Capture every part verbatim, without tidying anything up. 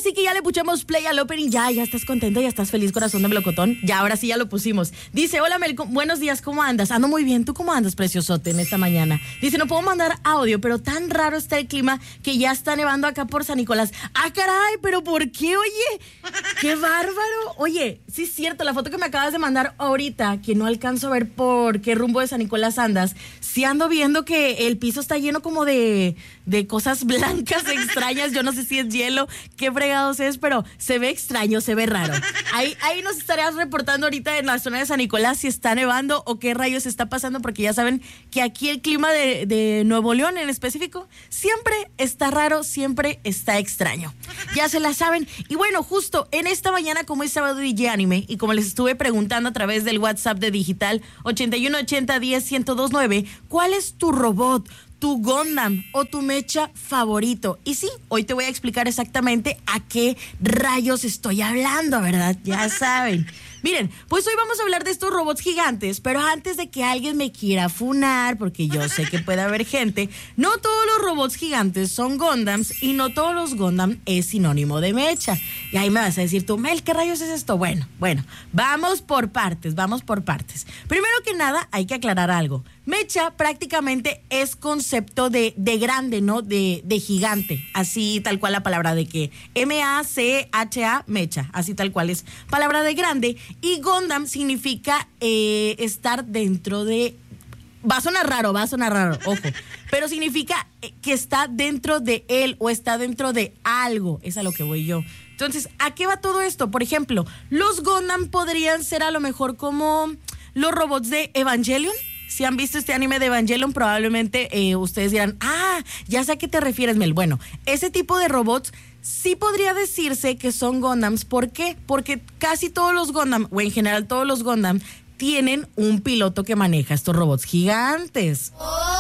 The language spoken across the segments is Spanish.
sí que ya le puchamos play al opening. Ya, ya estás contenta, ya estás feliz, corazón de melocotón. Ya, ahora sí ya lo pusimos. Dice, hola Mel, buenos días, ¿cómo andas? Ando muy bien, ¿tú cómo andas, preciosote, en esta mañana? Dice, no puedo mandar audio, pero tan raro está el clima que ya está nevando acá por San Nicolás. ¡Ah, caray! ¿Pero por qué, oye? ¡Qué bárbaro! Oye, sí es cierto, la foto que me acabas de mandar ahorita, que no alcanzo a ver por qué rumbo de San Nicolás andas, sí ando viendo que el piso está lleno como de, de cosas blancas extrañas. Yo no sé si es hielo, qué fregados es, pero se ve extraño, se ve raro. Ahí, ahí nos estarías reportando ahorita en la zona de San Nicolás si está nevando o qué rayos está pasando, porque ya saben que aquí el clima de, de Nuevo León en específico siempre está raro, siempre está extraño. Ya se la saben. Y bueno, justo en esta mañana, como es sábado D J Anime, y como les estuve preguntando a través del WhatsApp de Digital ochenta y uno ochenta diez ciento dos nueve, ¿cuál es tu robot, tu Gundam o tu mecha favorito? Y sí, hoy te voy a explicar exactamente a qué rayos estoy hablando, ¿verdad? Ya saben. Miren, pues hoy vamos a hablar de estos robots gigantes, pero antes de que alguien me quiera funar, porque yo sé que puede haber gente, no todos los robots gigantes son Gundams y no todos los Gundam es sinónimo de mecha. Y ahí me vas a decir tú, Mel, ¿qué rayos es esto? Bueno, bueno, vamos por partes, vamos por partes. Primero que nada, hay que aclarar algo. Mecha prácticamente es concepto de, de grande, ¿no? De, de gigante, así tal cual la palabra de que M A C H A, mecha, así tal cual es palabra de grande. Y Gundam significa eh, estar dentro de... Va a sonar raro, va a sonar raro, ojo. Pero significa que está dentro de él o está dentro de algo. Es a lo que voy yo. Entonces, ¿a qué va todo esto? Por ejemplo, los Gundam podrían ser a lo mejor como los robots de Evangelion. Si han visto este anime de Evangelion, probablemente eh, ustedes dirán, ah, ya sé a qué te refieres, Mel. Bueno, ese tipo de robots sí podría decirse que son Gundams. ¿Por qué? Porque casi todos los Gundam, o en general todos los Gundam, tienen un piloto que maneja estos robots gigantes.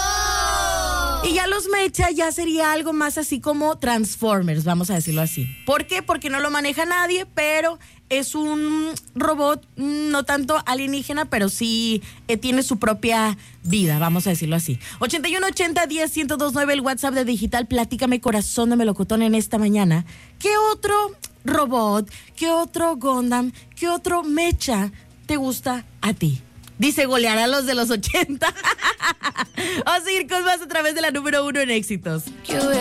¡Oh! Y ya los mecha ya sería algo más así como Transformers, vamos a decirlo así. ¿Por qué? Porque no lo maneja nadie, pero es un robot no tanto alienígena, pero sí eh, tiene su propia vida, vamos a decirlo así. ochenta y uno ochenta diez ciento dos nueve, el WhatsApp de Digital. Platícame, corazón de melocotón, en esta mañana. ¿Qué otro robot, qué otro Gundam, qué otro mecha te gusta a ti? Dice, golear a los de los ochenta. Vamos a seguir con más a través de la número uno en éxitos.